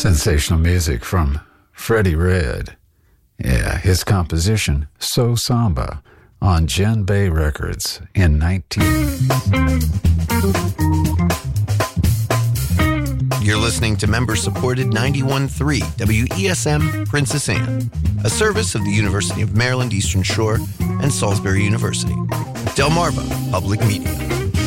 Sensational music from Freddie Red. Yeah, his composition, So Samba, on Gen Bay Records in 19... You're listening to member-supported 91.3 WESM Princess Anne, a service of the University of Maryland Eastern Shore and Salisbury University. Delmarva Public Media.